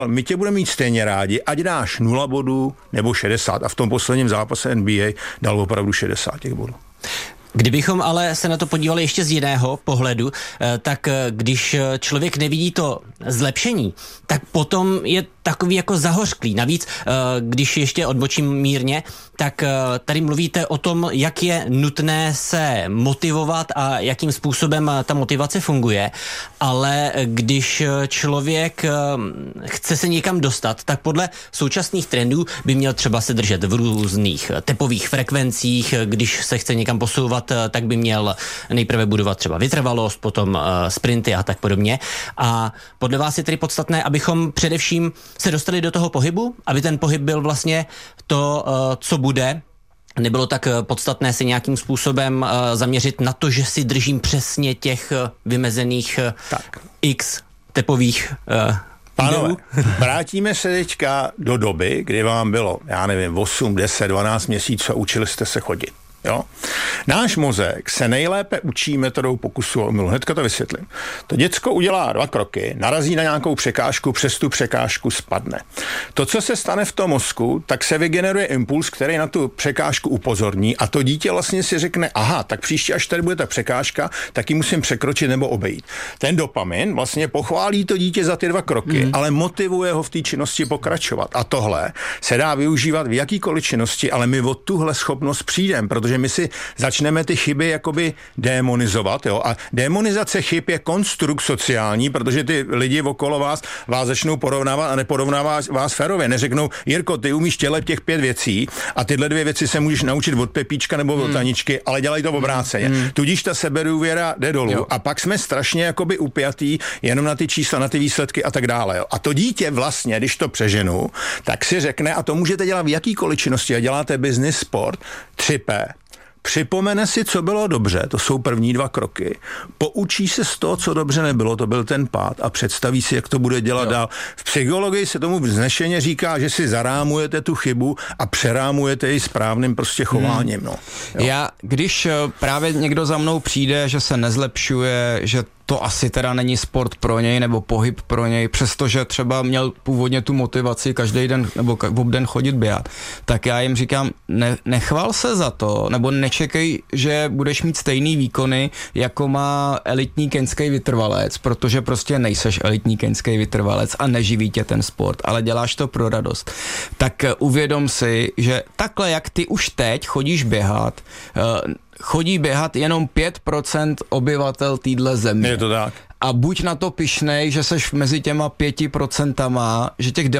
my tě budeme mít stejně rádi, ať dáš 0 bodů nebo 60. A v tom posledním zápase NBA dal opravdu 60 těch bodů. Kdybychom ale se na to podívali ještě z jiného pohledu, tak když člověk nevidí to zlepšení, tak potom je takový jako zahořklý. Navíc, když ještě odbočím mírně, tak tady mluvíte o tom, jak je nutné se motivovat a jakým způsobem ta motivace funguje, ale když člověk chce se někam dostat, tak podle současných trendů by měl třeba se držet v různých tepových frekvencích, když se chce někam posouvat, tak by měl nejprve budovat třeba vytrvalost, potom sprinty a tak podobně. A podle vás je tedy podstatné, abychom především se dostali do toho pohybu, aby ten pohyb byl vlastně to, co bude. Nebylo tak podstatné se nějakým způsobem zaměřit na to, že si držím přesně těch vymezených x tepových Pánové, vrátíme se teďka do doby, kdy vám bylo, já nevím, 8, 10, 12 měsíců a učili jste se chodit. Jo? Náš mozek se nejlépe učí metodou pokusu a omylu. Hnedka to vysvětlím. To děcko udělá 2 kroky, narazí na nějakou překážku, přes tu překážku spadne. To, co se stane v tom mozku, tak se vygeneruje impuls, který na tu překážku upozorní a to dítě vlastně si řekne, aha, tak příště, až tady bude ta překážka, tak ji musím překročit nebo obejít. Ten dopamin vlastně pochválí to dítě za ty 2 kroky, ale motivuje ho v té činnosti pokračovat. A tohle se dá využívat v jakýkoliv činnosti, ale my o tuhle schopnost přijdeme, protože my si začneme ty chyby jakoby démonizovat, jo? A démonizace chyb je konstrukt sociální, protože ty lidi okolo vás začnou porovnávat a neporovnávat vás férově. Neřeknou, Jirko, ty umíš těch 5 věcí a tyhle 2 věci se můžeš naučit od Pepíčka nebo od Taničky, ale dělají to obráceně. Tudíž ta sebedůvěra jde dolů. Jo. A pak jsme strašně jakoby upjatý jenom na ty čísla, na ty výsledky a tak dále. Jo? A to dítě vlastně, když to přeženu, tak si řekne, a to můžete dělat v jakýkoliv činnosti, a děláte business, sport, 3P. Připomene si, co bylo dobře, to jsou první 2 kroky. Poučí se z toho, co dobře nebylo, to byl ten pád a představí si, jak to bude dělat dál. V psychologii se tomu vznešeně říká, že si zarámujete tu chybu a přerámujete ji správným prostě chováním. No. Když právě někdo za mnou přijde, že se nezlepšuje, že to asi teda není sport pro něj nebo pohyb pro něj, přestože třeba měl původně tu motivaci každý den nebo obden chodit běhat, tak já jim říkám, nechval se za to, nebo nečekej, že budeš mít stejný výkony, jako má elitní keňský vytrvalec, protože prostě nejseš elitní keňský vytrvalec a neživí tě ten sport, ale děláš to pro radost. Tak uvědom si, že takhle, jak ty už teď chodíš běhat, chodí běhat jenom 5% obyvatel téhle země. Je to tak. A buď na to pyšnej, že seš mezi těma 5%, že těch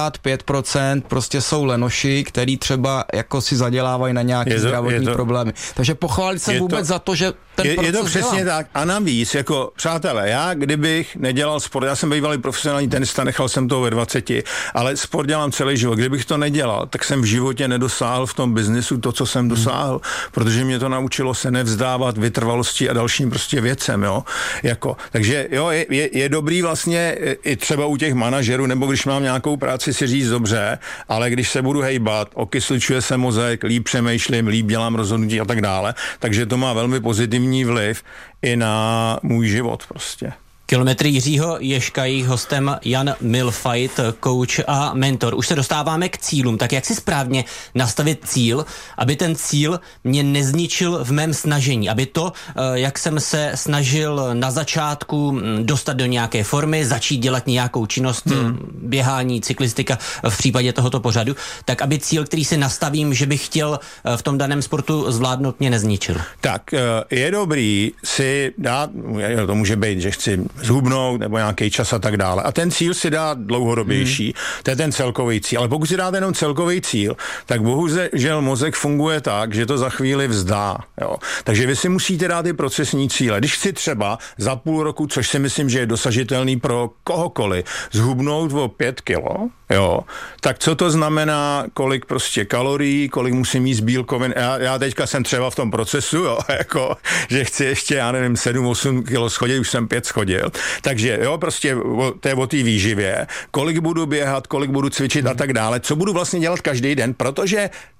95% prostě jsou lenoši, který třeba jako si zadělávají na nějaký zdravotní problémy. Takže pochválit se vůbec za to, že ten proces je to přesně dělá. tak. A navíc, jako přátelé, já kdybych nedělal sport, já jsem bývalý profesionální tenista, nechal jsem toho ve 20, ale sport dělám celý život. Kdybych to nedělal, tak jsem v životě nedosáhl v tom biznesu to, co jsem dosáhl, protože mě to naučilo se nevzdávat vytrvalosti a dalším prostě věcem, jo. Jako, takže jo, je dobrý vlastně i třeba u těch manažerů, nebo když mám nějakou práci si říct dobře, ale když se budu hejbat, okysličuje se mozek, líp přemýšlím, líp dělám rozhodnutí a tak dále, takže to má velmi pozitivní vliv i na můj život prostě. Kilometry Jiřího Ježka, jejich hostem Jan Milfajt, coach a mentor. Už se dostáváme k cílům, tak jak si správně nastavit cíl, aby ten cíl mě nezničil v mém snažení, aby to, jak jsem se snažil na začátku dostat do nějaké formy, začít dělat nějakou činnost, běhání, cyklistika v případě tohoto pořadu, tak aby cíl, který si nastavím, že bych chtěl v tom daném sportu zvládnout, mě nezničil. Tak je dobrý si dát, to může být, že chci zhubnout nebo nějaký čas a tak dále. A ten cíl si dá dlouhodobější. To je ten celkový cíl. Ale pokud si dáte jenom celkový cíl, tak bohužel mozek funguje tak, že to za chvíli vzdá. Jo. Takže vy si musíte dát i procesní cíle. Když chci třeba za půl roku, což si myslím, že je dosažitelný pro kohokoliv, zhubnout o 5 kilo, jo, tak co to znamená, kolik prostě kalorií, kolik musím jíst bílkovin. Já teďka jsem třeba v tom procesu, jo, jako, že chci ještě, já nevím, 7-8 kilo schodit, už jsem 5 schodil. Takže jo, prostě to je o té výživě, kolik budu běhat, kolik budu cvičit a tak dále, co budu vlastně dělat každý den, protože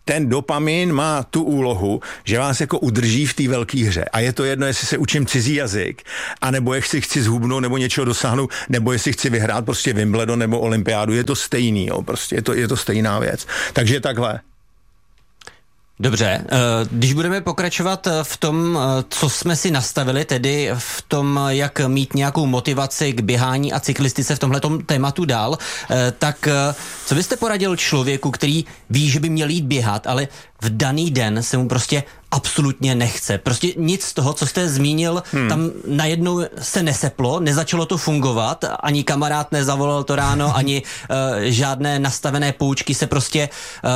ten dopamin má tu úlohu, že vás jako udrží v té velké hře. A je to jedno, jestli se učím cizí jazyk, anebo jestli chci zhubnout nebo něčeho dosáhnout, nebo jestli chci vyhrát prostě Wimbledon nebo olympiádu. Je to stejný, jo, prostě je to stejná věc. Takže takhle. Dobře, když budeme pokračovat v tom, co jsme si nastavili, tedy v tom, jak mít nějakou motivaci k běhání a cyklistice v tomhletom tématu dál, tak co byste poradil člověku, který ví, že by měl jít běhat, ale v daný den se mu prostě absolutně nechce. Prostě nic z toho, co jste zmínil, tam najednou se neseplo, nezačalo to fungovat, ani kamarád nezavolal to ráno, ani žádné nastavené poučky se prostě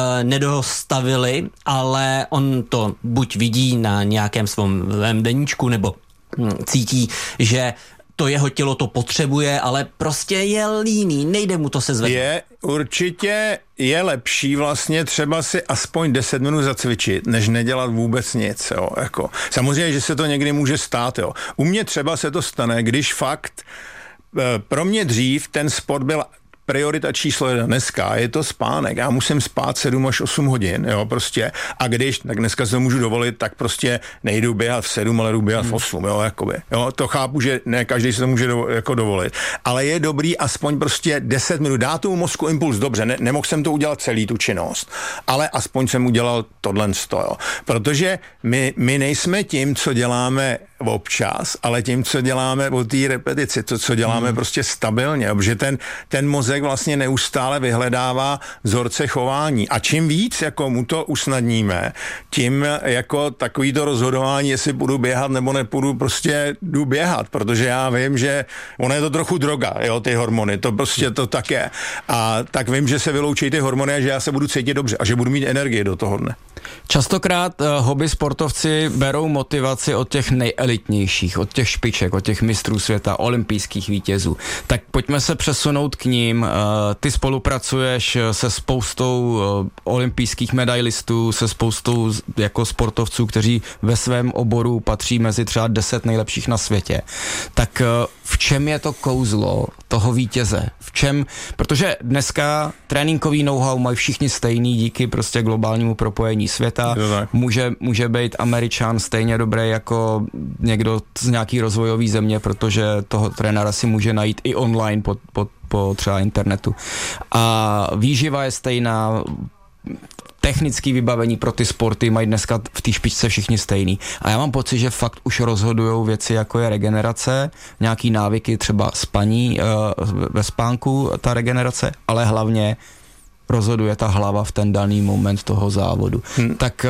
nedostavily, ale on to buď vidí na nějakém svém deníčku, nebo cítí, že to jeho tělo to potřebuje, ale prostě je líný, nejde mu to se zvednout. Určitě je lepší vlastně třeba si aspoň 10 minut zacvičit, než nedělat vůbec nic. Jo, jako. Samozřejmě, že se to někdy může stát. Jo. U mě třeba se to stane, když fakt pro mě dřív ten sport byl priorita číslo 1 dneska, je to spánek. Já musím spát 7 až 8 hodin, jo, prostě. A když, tak dneska se to můžu dovolit, tak prostě nejdu běhat v 7, ale jdu běhat v 8, jo, jakoby. Jo, to chápu, že ne každý se to může jako dovolit. Ale je dobrý aspoň prostě 10 minut. Dá tomu mozku impuls, dobře, nemohl jsem to udělat celý tu činnost, ale aspoň jsem udělal tohle, jo. Protože my nejsme tím, co děláme občas, ale tím, co děláme o té repetici, to, co děláme prostě stabilně, protože ten mozek vlastně neustále vyhledává vzorce chování a čím víc jako mu to usnadníme, tím jako takový to rozhodování, jestli půjdu běhat nebo nepůjdu, prostě jdu běhat, protože já vím, že ono je to trochu droga, jo, ty hormony, to prostě to tak je. A tak vím, že se vyloučí ty hormony a že já se budu cítit dobře a že budu mít energii do toho dne. Častokrát hobby sportovci berou motivaci od těch nejelitnějších, od těch špiček, od těch mistrů světa, olympijských vítězů. Tak pojďme se přesunout k ním. Ty spolupracuješ se spoustou olympijských medailistů, se spoustou jako sportovců, kteří ve svém oboru patří mezi třeba 10 nejlepších na světě. Tak v čem je to kouzlo toho vítěze? V čem? Protože dneska tréninkový know-how mají všichni stejný díky prostě globálnímu propojení světa. Může být Američan stejně dobrý jako někdo z nějaký rozvojový země, protože toho trenéra si může najít i online po třeba internetu. A výživa je stejná, technické vybavení pro ty sporty mají dneska v té špičce všichni stejný. A já mám pocit, že fakt už rozhodujou věci, jako je regenerace, nějaký návyky, třeba spaní ve spánku, ta regenerace, ale hlavně rozhoduje ta hlava v ten daný moment toho závodu. Tak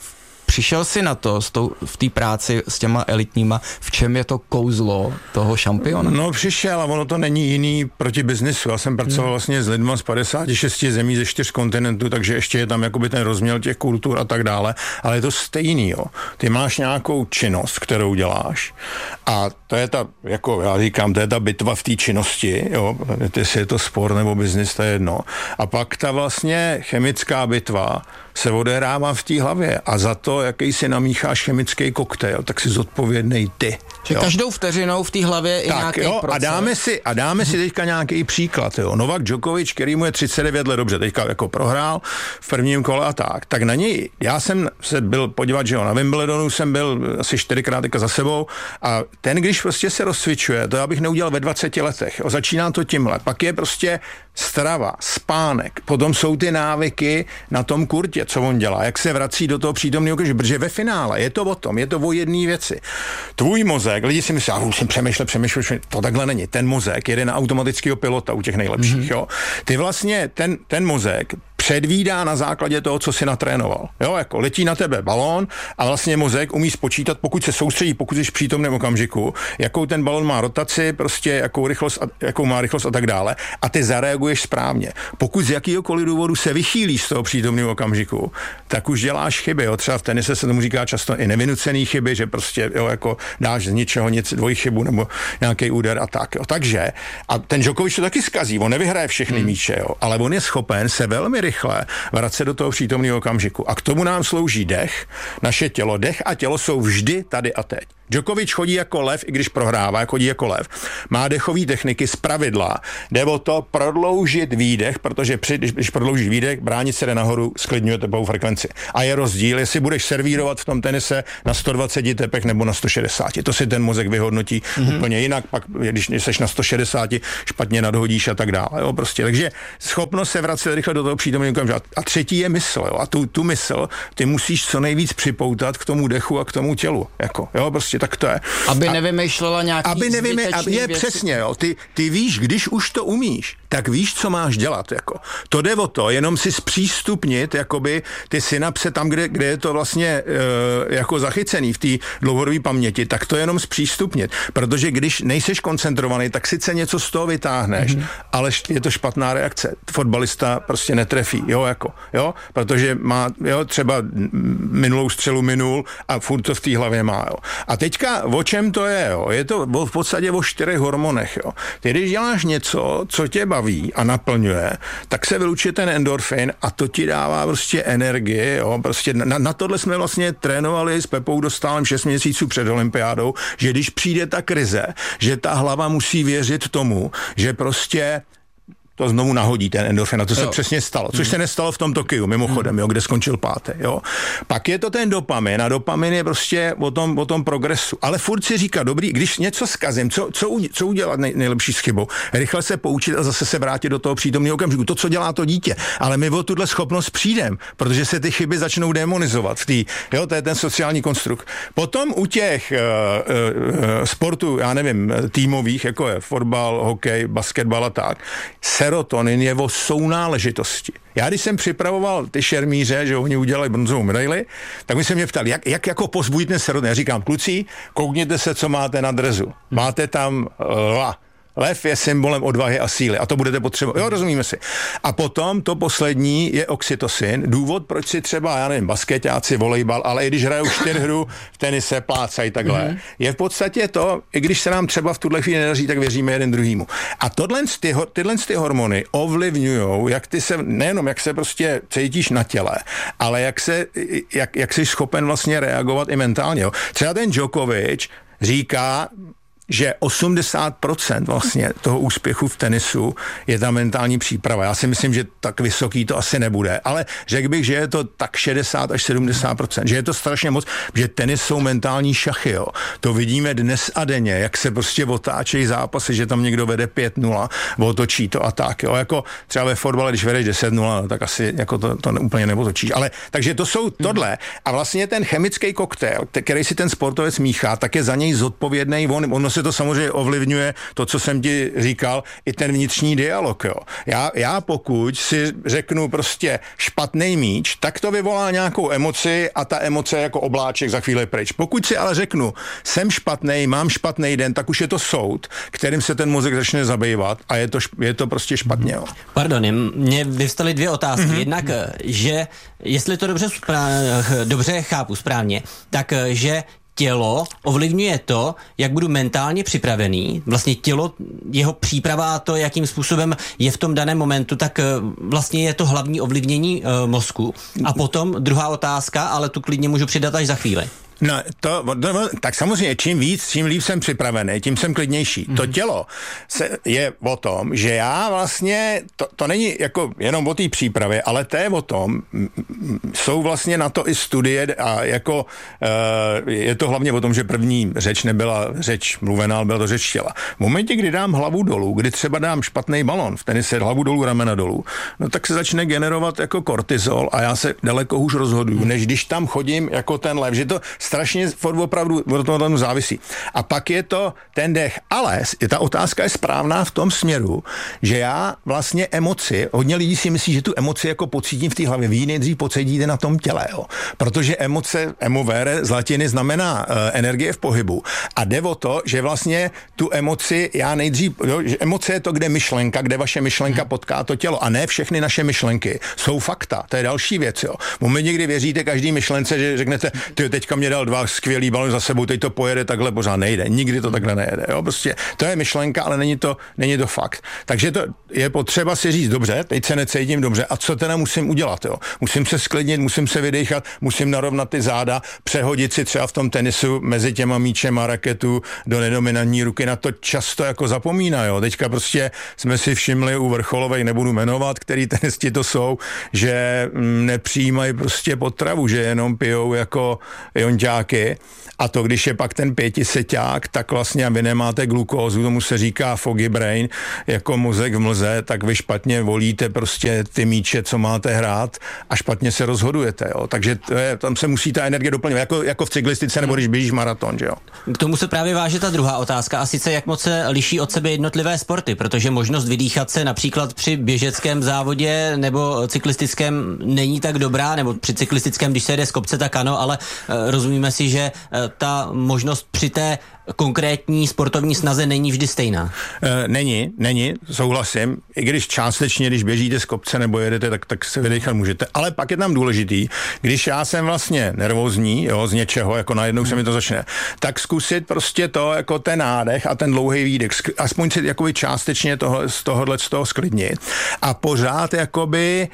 přišel jsi na to v té práci s těma elitníma, v čem je to kouzlo toho šampiona? No přišel a ono to není jiný proti biznisu. Já jsem pracoval vlastně s lidma z 56 zemí ze 4 kontinentů, takže ještě je tam jakoby ten rozměr těch kultur a tak dále, ale je to stejný, jo. Ty máš nějakou činnost, kterou děláš a to je ta, jako já říkám, to je ta bitva v té činnosti, jo, jestli je to sport nebo biznis, to je jedno. A pak ta vlastně chemická bitva se odehrává v té hlavě a za to, jaký si namícháš chemický koktejl, tak si zodpovědnej ty. Že každou vteřinou v té hlavě je nějaký proces. A dáme si teďka nějaký příklad. Jo. Novak Djokovic, který mu je 39 let, dobře, teďka jako prohrál v prvním kole a tak na něj, já jsem se byl podívat, že jo, na Wimbledonu jsem byl asi 4krát teďka za sebou a ten, když prostě se rozcvičuje, to já bych neudělal ve 20 letech. Jo. Začíná to tímhle. Pak je prostě strava, spánek, potom jsou ty návyky na tom kurtě, co on dělá, jak se vrací do toho přítomného okamžiku, protože ve finále je to o tom, je to o jedné věci. Tvůj mozek, lidi si myslí, musím přemýšlet, to takhle není. Ten mozek jede na automatického pilota u těch nejlepších, jo. Ty vlastně, ten mozek předvídá na základě toho, co si natrénoval. Jo, jako letí na tebe balón a vlastně mozek umí spočítat, pokud se soustředí, pokud jsi v přítomném okamžiku, jakou ten balón má rotaci, prostě jakou má rychlost a tak dále. A ty zareaguješ správně. Pokud z jakýhokoliv důvodu se vychýlíš z toho přítomného okamžiku, tak už děláš chyby. Jo. Třeba v tenise se tomu říká často i nevynucený chyby, že prostě jo, jako dáš z ničeho nic, dvojchybu nebo nějaký úder a tak. Jo. Takže a ten Djokovic to taky zkazí, on nevyhraje všechny míče, jo, ale on je schopen se velmi rychle vracet do toho přítomného okamžiku. A k tomu nám slouží dech, naše tělo. Dech a tělo jsou vždy tady a teď. Djokovic chodí jako lev, i když prohrává, chodí jako lev. Má dechové techniky z pravidla. Jde o to prodloužit výdech, protože když prodloužíš výdech, bránit se jde nahoru, sklidňuje tepovou frekvenci. A je rozdíl, jestli budeš servírovat v tom tenise na 120 tepech nebo na 160. To si ten mozek vyhodnotí úplně jinak, pak když jsi na 160, špatně nadhodíš a tak dále. Jo, prostě. Takže schopnost se vracet rychle do toho přítomného okamžiku. A třetí je mysl. Jo. A tu mysl ty musíš co nejvíc připoutat k tomu dechu a k tomu tělu. Jako, jo, prostě tak to je. Aby nevymýšlela nějaký zbytečný věci. Přesně, jo. Ty víš, když už to umíš, tak víš, co máš dělat. Jako. To jde o to, jenom si zpřístupnit jakoby ty synapse tam, kde je to vlastně jako zachycený v té dlouhodobé paměti, tak to jenom zpřístupnit. Protože když nejseš koncentrovaný, tak sice něco z toho vytáhneš, ale je to špatná reakce. Fotbalista prostě netrefí, jo, protože má, třeba minulou střelu minul a furt to v té hlavě má, jo. A teďka o čem to je, jo? Je to v podstatě o 4 hormonech, jo. Ty, když děláš něco, co tě baví a naplňuje, tak se vylučuje ten endorfin a to ti dává prostě energii, jo. Prostě na tohle jsme vlastně trénovali s Pepou Dostálem 6 měsíců před olympiádou, že když přijde ta krize, že ta hlava musí věřit tomu, že prostě to znovu nahodí ten endorfin. A to se přesně stalo. Což se nestalo v tom Tokiu, mimochodem, kde skončil 5. Jo. Pak je to ten dopamin a dopamin je prostě o tom progresu. Ale furt si říká, dobrý, když něco zkazím, co udělat nejlepší s chybou? Rychle se poučit a zase se vrátit do toho přítomného okamžiku. To, co dělá to dítě. Ale my o tuhle schopnost přijdeme, protože se ty chyby začnou demonizovat. To je ten sociální konstrukt. Potom u těch sportů, já nevím, týmových, jako je fotbal, hokej, basketbal a tak, serotonin je o sounáležitosti. Já když jsem připravoval ty šermíře, že oni udělali bronzovou medaili, tak mi se mě ptali, jak jako pozbudit ten serotonin. Já říkám, kluci, koukněte se, co máte na drezu. Máte tam lva. Lev je symbolem odvahy a síly a to budete potřebovat. Jo, rozumíme si. A potom to poslední je oxytocin. Důvod, proč si třeba, já nevím, basketáci, volejbal, ale i když hrajou 4 hru v tenise, plácají takhle, je v podstatě to, i když se nám třeba v tuhle chvíli nedaří, tak věříme jeden druhýmu. A tyhle hormony ovlivňujou, nejenom jak se prostě cítíš na těle, ale jak jsi schopen vlastně reagovat i mentálně. Jo. Třeba ten Djokovic říká, že 80% vlastně toho úspěchu v tenisu je ta mentální příprava. Já si myslím, že tak vysoký to asi nebude, ale řekl bych, že je to tak 60 až 70%, že je to strašně moc, že tenis jsou mentální šachy, jo. To vidíme dnes a denně, jak se prostě otáčejí zápasy, že tam někdo vede 5-0, otočí to a tak, jo. Jako třeba ve fotbale, když vedeš 10-0, tak asi jako to úplně neotočíš. Ale takže to jsou tohle a vlastně ten chemický koktejl, který si ten sportovec míchá, tak je za něj zodpovědný ono se to samozřejmě ovlivňuje, to, co jsem ti říkal, i ten vnitřní dialog. Jo. Já pokud si řeknu prostě špatný míč, tak to vyvolá nějakou emoci a ta emoce jako obláček za chvíli pryč. Pokud si ale řeknu, jsem špatný, mám špatný den, tak už je to soud, kterým se ten mozek začne zabývat a je to prostě špatně. Jo. Pardon, mě vyvstaly 2 otázky. Jednak, že jestli to dobře chápu správně, tak že tělo ovlivňuje to, jak budu mentálně připravený. Vlastně tělo, jeho příprava a to, jakým způsobem je v tom daném momentu, tak vlastně je to hlavní ovlivnění mozku. A potom druhá otázka, ale tu klidně můžu přidat až za chvíli. No, tak samozřejmě, čím líp jsem připravený, tím jsem klidnější. To tělo je o tom, že já vlastně, to není jako jenom o té přípravě, ale to je o tom, jsou vlastně na to i studie a jako je to hlavně o tom, že první řeč nebyla řeč mluvená, ale byla to řeč těla. V momentě, kdy dám hlavu dolů, kdy třeba dám špatný balon, v tenise hlavu dolů, ramena dolů, no tak se začne generovat jako kortizol a já se daleko hůř rozhoduju, než když tam chodím jako ten lev, že to strašně opravdu od toho závisí. A pak je to ten dech. Ale ta otázka je správná v tom směru, že já vlastně emoci, hodně lidí si myslí, že tu emoci jako pocítím v té hlavě. Vy nejdřív pocítíte na tom těle, jo. Protože emoce, emovere z latiny znamená energie v pohybu. A jde o to, že vlastně tu emoci já nejdřív, jo, že emoce je to, kde vaše myšlenka potká to tělo. A ne všechny naše myšlenky jsou fakta. To je další věc, jo. V momentě, kdy věříte každý myšlence, že řeknete, ty teďka mě dal 2 skvělý balony za sebou, teď to pojede takhle pořád, nejde, nikdy to takhle nejede, jo, prostě to je myšlenka, ale není to fakt. Takže to je potřeba si říct, dobře, teď se necítím dobře, a co teda musím udělat, jo? Musím se sklidnit, musím se vydechat, musím narovnat ty záda, přehodit si třeba v tom tenisu mezi těma míčem a raketu do nedominantní ruky, na to často jako zapomíná, jo. Teďka prostě jsme si všimli u vrcholových, nebudu jmenovat, který tenisti to jsou, že nepřijímají prostě potravu, že jenom pijou jako jonťáky, a to, když je pak ten 5seťák, tak vlastně vy nemáte glukózu, tomu se říká foggy brain, jako mozek v mlze, tak vy špatně volíte prostě ty míče, co máte hrát, a špatně se rozhodujete, jo. Takže tam se musí ta energie doplňovat, jako v cyklistice nebo když běžíš maraton, že jo. K tomu se právě váže ta druhá otázka, a sice jak moc se liší od sebe jednotlivé sporty, protože možnost vydýchat se například při běžeckém závodě nebo cyklistickém není tak dobrá, nebo při cyklistickém, když se jede z kopce, tak ano, ale rozumíme si, že ta možnost při té konkrétní sportovní snaze není vždy stejná. Není, souhlasím. I když částečně, když běžíte z kopce nebo jedete, tak se vydechat můžete. Ale pak je tam důležitý, když já jsem vlastně nervózní, jo, z něčeho, jako najednou se mi to začne, tak zkusit prostě to, jako ten nádech a ten dlouhý výdech, aspoň si jakoby částečně z toho sklidnit. A pořád jakoby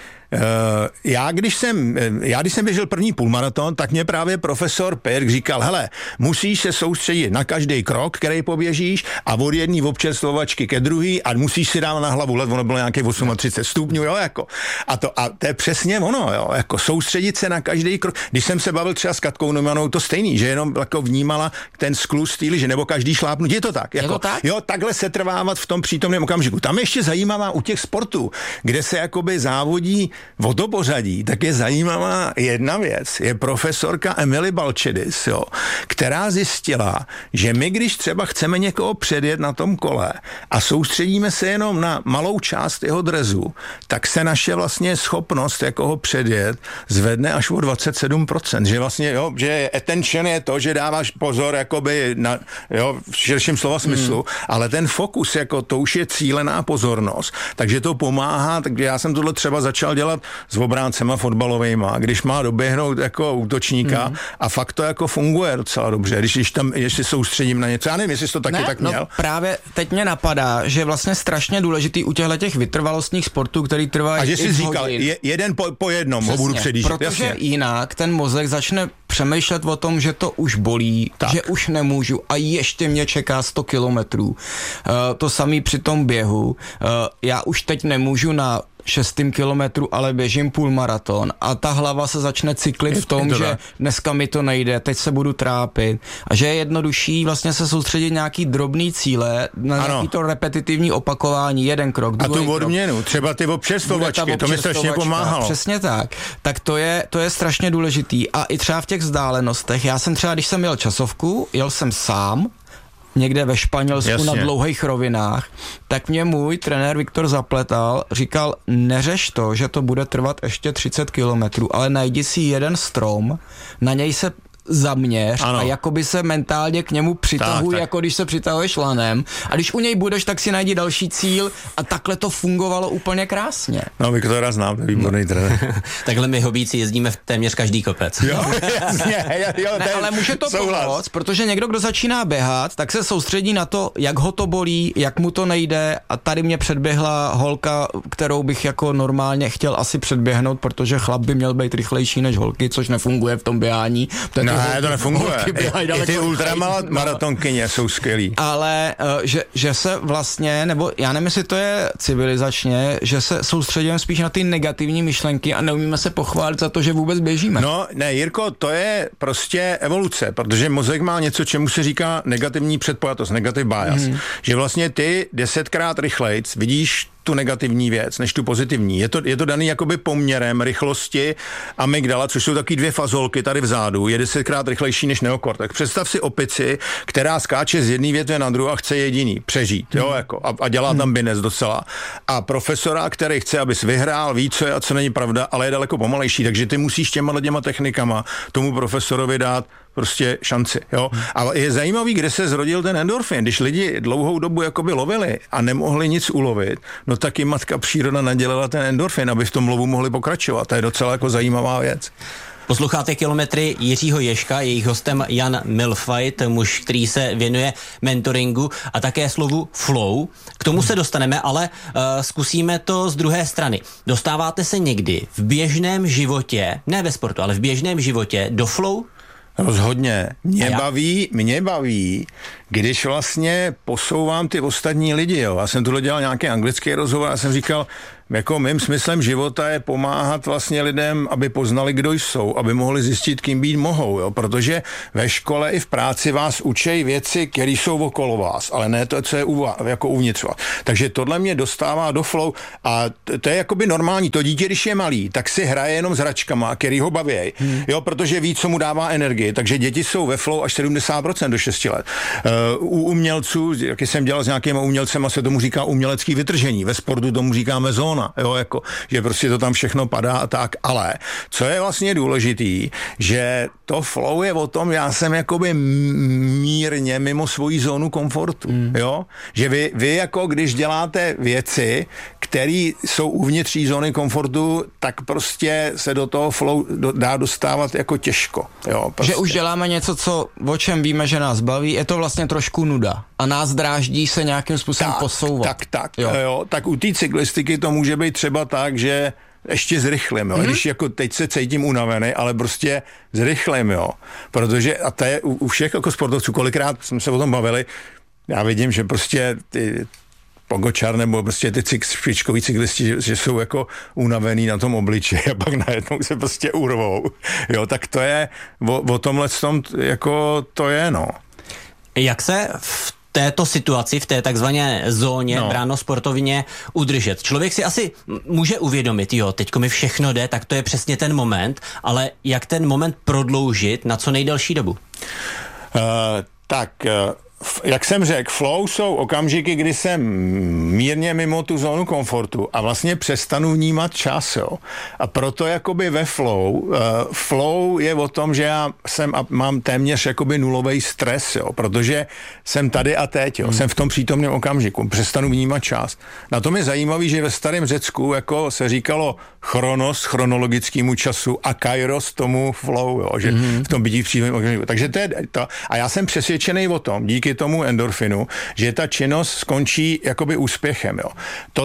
já když jsem běžel první půlmaraton, tak mě právě profesor Pirk říkal, hele, musíš se soustředit na každý krok, který poběžíš, a od jedné občerstvovačky ke druhý, a musíš si dát na hlavu let, ono bylo nějakých 38 stupňů, jo, jako. A to je přesně ono, jo, jako soustředit se na každý krok. Když jsem se bavil třeba s Katkou Neumannovou, to stejný, že jenom jako vnímala ten skluz té liže, nebo každý šlápnutí, je to tak, jako, je to tak? Jo, takhle se trvávat v tom přítomném okamžiku. Tam je ještě zajímavá u těch sportů, kde se jakoby závodí o to pořadí, tak je zajímavá jedna věc. Je profesorka Emily Balčidis, jo, která zjistila, že my, když třeba chceme někoho předjet na tom kole a soustředíme se jenom na malou část jeho drezu, tak se naše vlastně schopnost jako ho předjet zvedne až o 27%. Že vlastně, jo, že attention je to, že dáváš pozor jakoby na, jo, v širším slova smyslu, ale ten fokus, jako to už je cílená pozornost, takže to pomáhá, takže já jsem tohle třeba začal dělat s obráncema fotbalovejma, když má doběhnout jako útočníka, a fakt to jako funguje docela dobře, když tam ještě soustředím na něco. Já nevím, jestli jsi to taky tak měl. No, právě teď mě napadá, že vlastně strašně důležitý u těch vytrvalostních sportů, který trvají. A že jsi říkal, jeden po jednom ho budu předjíždět. Protože jasně. Jinak ten mozek začne přemýšlet o tom, že to už bolí, tak, že už nemůžu a ještě mě čeká 100 kilometrů. To samý při tom běhu. Já už teď nemůžu na 6. kilometru, ale běžím půlmaraton, a ta hlava se začne cyklit v tom, že dneska mi to nejde, teď se budu trápit, a že je jednodušší vlastně se soustředit nějaký drobný cíle na nějaký to repetitivní opakování, jeden krok, druhý krok. A tu odměnu, třeba ty občerstvovačky, to mi strašně pomáhalo. Přesně tak. Tak to je strašně důležitý. A i třeba v těch vzdálenostech, já jsem třeba, když jsem jel časovku, jel jsem sám, někde ve Španělsku na dlouhých rovinách, tak mě můj trenér Viktor Zapletal říkal, neřeš to, že to bude trvat ještě 30 kilometrů, ale najdi si jeden strom, na něj se zaměř a jakoby se mentálně k němu přitahuj, jako když se přitahuješ lanem, a když u něj budeš, tak si najdi další cíl, a takhle to fungovalo úplně krásně. No, Viktora znám, to je výborný trenér. Takhle my hobíci jezdíme v téměř každý kopec. Jo, jasně, ale může to pomoct, protože někdo, kdo začíná běhat, tak se soustředí na to, jak ho to bolí, jak mu to nejde, a tady mě předběhla holka, kterou bych jako normálně chtěl asi předběhnout, protože chlap by měl být rychlejší než holky, což nefunguje v tom běhání. Ne, to nefunguje. I ty ultramaratonkyně jsou skvělý. Ale že se vlastně, nebo já nevím, jestli to je civilizačně, že se soustředíme spíš na ty negativní myšlenky a neumíme se pochválit za to, že vůbec běžíme. No, ne, Jirko, to je prostě evoluce, protože mozek má něco, čemu se říká negativní předpojatost, negative bias. Že vlastně ty 10krát rychlejc vidíš tu negativní věc, než tu pozitivní. Je to daný jakoby poměrem rychlosti amygdala, což jsou taky 2 fazolky tady vzadu, je 10krát rychlejší než neokortex. Představ si opici, která skáče z jedné větve na druhou a chce jediný přežít, jo, jako, a dělá tam binec docela. A profesora, který chce, abys vyhrál, ví, co je a co není pravda, ale je daleko pomalejší, takže ty musíš těma technikama tomu profesorovi dát prostě šanci, jo. A je zajímavý, kde se zrodil ten endorfin. Když lidi dlouhou dobu jakoby lovili a nemohli nic ulovit, no tak jim matka příroda nadělala ten endorfin, aby v tom lovu mohli pokračovat. To je docela jako zajímavá věc. Posloucháte Kilometry Jiřího Ježka, jejich hostem Jan Milfajt, muž, který se věnuje mentoringu a také slovu flow. K tomu se dostaneme, ale zkusíme to z druhé strany. Dostáváte se někdy v běžném životě, ne ve sportu, ale v běžném životě do flow? Rozhodně. Mě baví, když vlastně posouvám ty ostatní lidi. Jo. Já jsem tuhle dělal nějaký anglický rozhovor a jsem říkal, jako mým smyslem života je pomáhat vlastně lidem, aby poznali, kdo jsou, aby mohli zjistit, kým být mohou, jo? Protože ve škole i v práci vás učí věci, které jsou okolo vás, ale ne to, co je jako uvnitř vás. Takže tohle mě dostává do flow a to je jakoby normální. To dítě, když je malý, tak si hraje jenom s hračkama, který ho baví, jo? Protože ví, co mu dává energii. Takže děti jsou ve flow až 70% do 6 let. U umělců, jak jsem dělal s nějakými umělcema, se tomu říká umělecký vytržení. Ve sportu tomu říkáme zóna. Jo, jako, že prostě to tam všechno padá a tak, ale co je vlastně důležitý, že to flow je o tom, já jsem jakoby mírně mimo svoji zónu komfortu, jo, že vy jako když děláte věci, které jsou uvnitř zóny komfortu, tak prostě se do toho flow dá dostávat jako těžko, jo. Prostě. Že už děláme něco, o čem víme, že nás baví, je to vlastně trošku nuda a nás dráždí se nějakým způsobem posouvat. Jo, tak u té cyklistiky to může být třeba tak, že ještě zrychlím, jo. Když jako teď se cítím unavený, ale prostě zrychlím, jo. Protože, a to je u všech jako sportovců, kolikrát jsme se o tom bavili, já vidím, že prostě ty Pogačar nebo prostě ty špičkoví cyklisti, že jsou jako unavený na tom obličeji a pak najednou se prostě urvou. Jo, tak to je o tomhle tom, jako to je, no. Jak se v této situaci, v té takzvané zóně bráno sportovně udržet? Člověk si asi může uvědomit, jo, teďko mi všechno jde, tak to je přesně ten moment, ale jak ten moment prodloužit na co nejdelší dobu? Jak jsem řekl, flow jsou okamžiky, kdy jsem mírně mimo tu zónu komfortu a vlastně přestanu vnímat čas, jo. A proto jakoby ve flow je o tom, že já mám téměř jakoby nulový stres, jo, protože jsem tady a teď, jo, jsem v tom přítomném okamžiku, přestanu vnímat čas. Na tom je zajímavý, že ve starém Řecku jako se říkalo chronos chronologickému času a kairos tomu flow, jo, že v tom bytí v přítomném okamžiku. Takže to je to. A já jsem přesvědčený o tom, díky tomu endorfinu, že ta činnost skončí jakoby úspěchem, jo.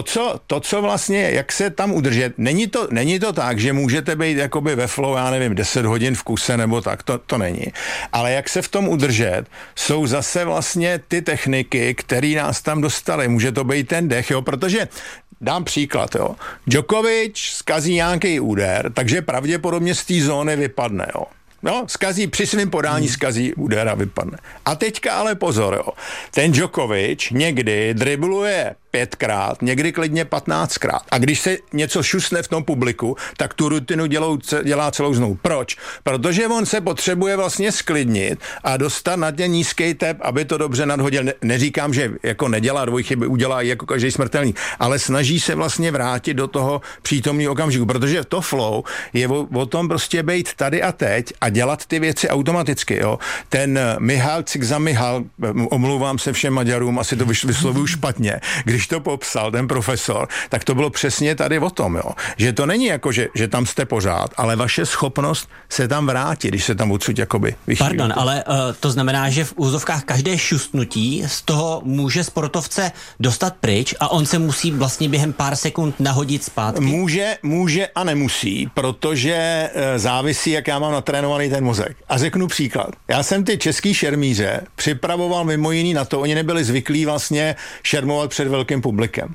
To, co vlastně, jak se tam udržet, není to tak, že můžete být jakoby ve flow, já nevím, 10 hodin v kuse nebo tak, to není. Ale jak se v tom udržet, jsou zase vlastně ty techniky, které nás tam dostaly. Může to být ten dech, jo, protože dám příklad, jo. Djokovic zkazí nějaký úder, takže pravděpodobně z té zóny vypadne, jo. No, při svým podání zkazí úder a vypadne. A teďka ale pozor, jo. Ten Djokovic někdy dribluje 5krát, někdy klidně 15krát. A když se něco šusne v tom publiku, tak tu rutinu dělá celou znovu. Proč? Protože on se potřebuje vlastně sklidnit a dostat na ten nízký tep, aby to dobře nadhodil. Neříkám, že jako nedělá dvojchyby, udělá jako každý smrtelník, ale snaží se vlastně vrátit do toho přítomného okamžiku, protože to flow je o tom prostě být tady a teď a dělat ty věci automaticky, jo. Ten Michal Csikszentmihalyi, omlouvám se všem Maďarům, asi to vyslovuju špatně, když to popsal ten profesor, tak to bylo přesně tady o tom, jo. Že to není jako, že tam jste pořád, ale vaše schopnost se tam vrátit, když se tam odsud jakoby vychýlíte. Pardon, ale to znamená, že v úzovkách každé šustnutí z toho může sportovce dostat pryč a on se musí vlastně během pár sekund nahodit zpátky? Může a nemusí, protože závisí, jak já mám natrénovaný ten mozek. A řeknu příklad. Já jsem ty český šermíře připravoval mimo jiný na to, oni nebyli zvyklí vlastně šermovat před velkým publikem.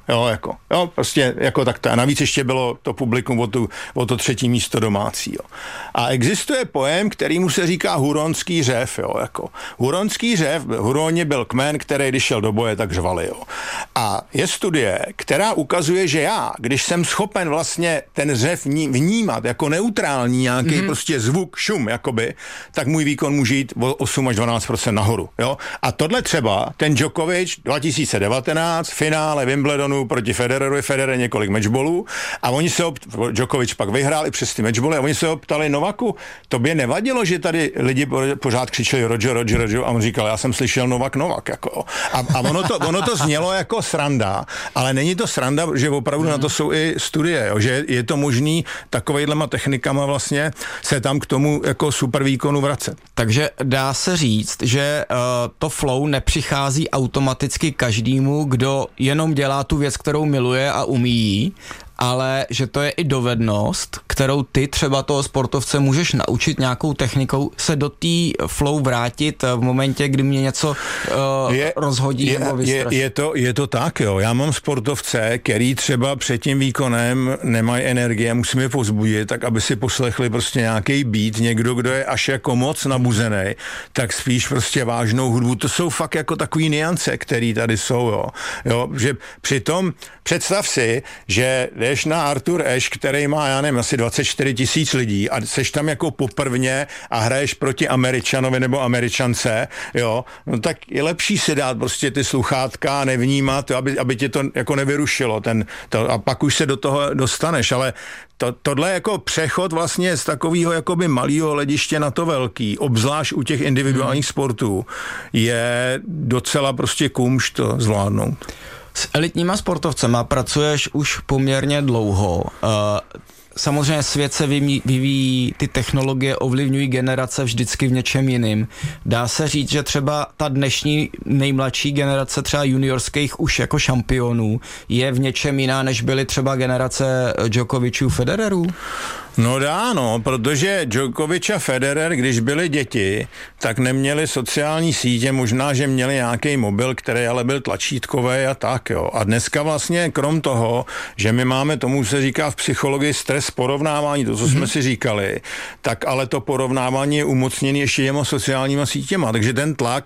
Prostě jako takto. A navíc ještě bylo to publikum o to 3. místo domácí. Jo. A existuje pojem, kterýmu se říká huronský řev. Jo, jako. Huronský řev, Huroni byl kmen, který když šel do boje, tak řvali. Jo. A je studie, která ukazuje, že já, když jsem schopen vlastně ten řev vnímat jako neutrální nějaký prostě zvuk, šum, jakoby, tak můj výkon může jít o 8 až 12% nahoru. Jo? A tohle třeba, ten Djokovic 2019, finále Wimbledonu proti Federerovi, Federer několik matchballů a oni se Djokovic pak vyhrál i přes ty matchbally a oni se ho ptali Novaku, tobě nevadilo, že tady lidi pořád křičeli Roger a on říkal, já jsem slyšel Novak, jako. A ono to znělo jako sranda, ale není to sranda, že opravdu na to jsou i studie, jo? Že je to možný takovejhlema technikama vlastně se tam k tomu jako super výkonu vracet. Takže dá se říct, že to flow nepřichází automaticky každému, kdo jenom dělá tu věc, kterou miluje a umí ji, ale že to je i dovednost, kterou ty třeba toho sportovce můžeš naučit nějakou technikou se do té flow vrátit v momentě, kdy mě něco rozhodí nebo vystraší. Je to tak, jo. Já mám sportovce, který třeba před tím výkonem nemají energie, musím je povzbudit, tak aby si poslechli prostě nějaký beat, někdo, kdo je až jako moc nabuzený, tak spíš prostě vážnou hudbu. To jsou fakt jako takový nuance, který tady jsou, jo. Že přitom představ si, že jdeš na Arthur Ashe, který má, já nevím, asi 24 000 lidí a seš tam jako poprvně a hraješ proti Američanovi nebo Američance, jo, no tak je lepší si dát prostě ty sluchátka a nevnímat, jo, aby tě to jako nevyrušilo, a pak už se do toho dostaneš, ale tohle jako přechod vlastně z takového jakoby malého hlediště na to velký, obzvlášť u těch individuálních sportů, je docela prostě kumš to zvládnout. S elitníma sportovcema pracuješ už poměrně dlouho. Samozřejmě svět se vyvíjí, ty technologie ovlivňují generace vždycky v něčem jiným. Dá se říct, že třeba ta dnešní nejmladší generace třeba juniorských už jako šampionů je v něčem jiná, než byly třeba generace Djokoviců, Federerů? No dá, protože Djokovic a Federer, když byli děti, tak neměli sociální sítě, možná, že měli nějaký mobil, který ale byl tlačítkový a tak, jo. A dneska vlastně krom toho, že my máme, tomu se říká v psychologii stres porovnávání, to, co jsme si říkali, tak ale to porovnávání je umocněný ještě těma sociálníma sítěma, takže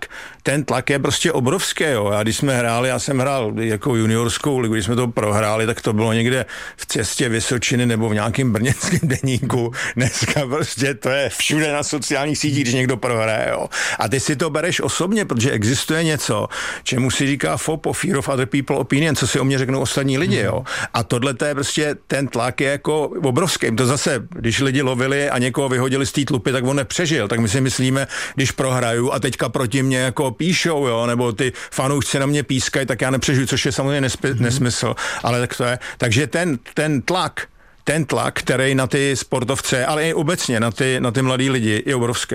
ten tlak je prostě obrovský, jo. A když jsme hráli, já jsem hrál jako juniorskou ligu, když jsme to prohráli, tak to bylo někde v Cestě Vysočiny nebo v nějakém brněnském deníku. Dneska prostě to je všude na sociálních sítích, když někdo prohraje, jo. A ty si to bereš osobně, protože existuje něco, čemu si říká FOPO, Fear of Other People Opinion, co si o mě řeknou ostatní lidi, jo. A tohle to je prostě, ten tlak je jako obrovský. To zase, když lidi lovili a někoho vyhodili z té tlupy, tak on nepřežil. Tak my si myslíme, když prohraju a teďka proti mě jako píšou, jo, nebo ty fanoušci na mě pískají, tak já nepřežiju, což je samozřejmě nesmysl. Ale tak to je. Takže ten tlak, který na ty sportovce, ale i obecně na ty mladý lidi, je obrovský.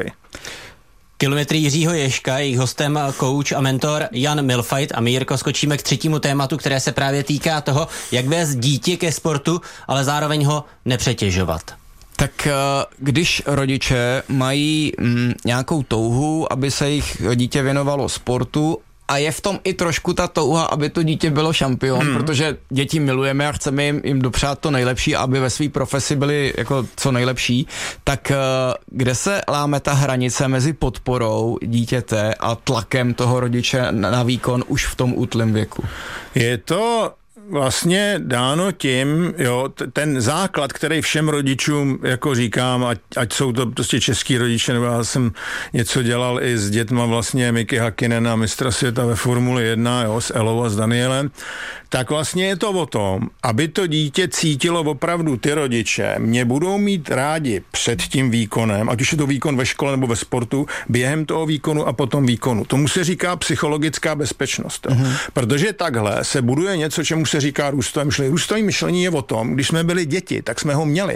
Kilometry Jiřího Ježka, jejich hostem coach a mentor Jan Milfajt a my, Jirko, skočíme k třetímu tématu, které se právě týká toho, jak vést dítě ke sportu, ale zároveň ho nepřetěžovat. Tak když rodiče mají nějakou touhu, aby se jejich dítě věnovalo sportu, a je v tom i trošku ta touha, aby to dítě bylo šampion, protože děti milujeme a chceme jim dopřát to nejlepší, aby ve své profesi byli jako co nejlepší, tak kde se láme ta hranice mezi podporou dítěte a tlakem toho rodiče na výkon už v tom útlém věku? Je to vlastně dáno tím, jo, ten základ, který všem rodičům, jako říkám, ať jsou to prostě český rodiče, nebo já jsem něco dělal i s dětma vlastně Miky Hakkinen, mistra světa ve Formuli 1, jo, s Elou a s Danielem, tak vlastně je to o tom, aby to dítě cítilo opravdu ty rodiče, mě budou mít rádi před tím výkonem, ať už je to výkon ve škole nebo ve sportu, během toho výkonu a potom výkonu. Tomu se říká psychologická bezpečnost. Protože takhle se buduje něco, čemu se říká růstové myšlení. Růstové myšlení je o tom, když jsme byli děti, tak jsme ho měli.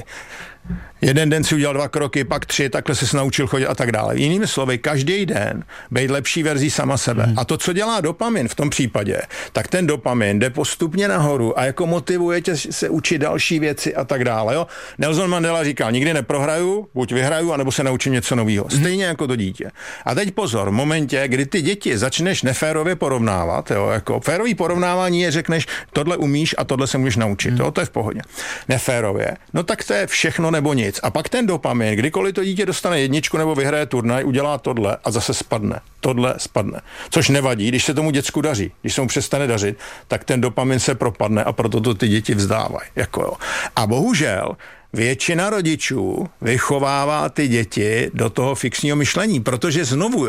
Jeden den si udělal 2 kroky, pak 3, takhle se naučil chodit a tak dále. Jinými slovy, každý den být lepší verzí sama sebe. A to, co dělá dopamin v tom případě, tak ten dopamin jde postupně nahoru a jako motivuje tě se učit další věci a tak dále. Jo? Nelson Mandela říkal, nikdy neprohraju, buď vyhraju, anebo se naučím něco nového. Stejně jako to dítě. A teď pozor, v momentě, kdy ty děti začneš neférově porovnávat, jo, jako férový porovnávání je, řekneš, tohle umíš a tohle se můžeš naučit. Jo, to je v pohodě. Neférově. No tak to je všechno nebo nic. A pak ten dopamin, kdykoliv to dítě dostane 1 nebo vyhraje turnaj, udělá tohle a zase spadne. Tohle spadne. Což nevadí, když se tomu děcku daří. Když se mu přestane dařit, tak ten dopamin se propadne a proto to ty děti vzdávají. Jako jo. A bohužel většina rodičů vychovává ty děti do toho fixního myšlení, protože znovu,